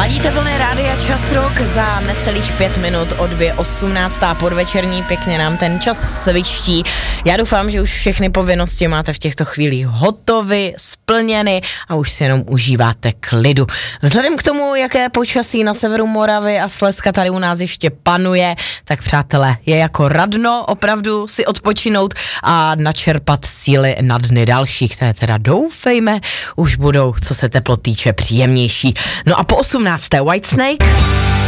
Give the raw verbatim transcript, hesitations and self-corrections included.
Ladíte vlny Rádia Čas Rock, za necelých pět minut odbije osmnáctá podvečerní, pěkně nám ten čas sviští. Já doufám, že už všechny povinnosti máte v těchto chvílích hotovy, splněny a už si jenom užíváte klidu. Vzhledem k tomu, jaké počasí na severu Moravy a Slezska tady u nás ještě panuje, tak přátelé, je jako radno opravdu si odpočinout a načerpat síly na dny další, které teda doufejme už budou, co se teplo týče, příjemnější. No a po osmnácté Whitesnake